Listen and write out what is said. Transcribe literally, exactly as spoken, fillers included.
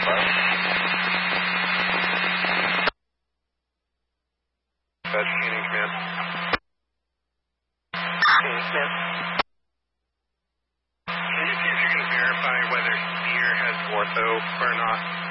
five. Dispatch, Canyon Command. Canyon Command. Can you see if you can verify whether Spear has ortho or not?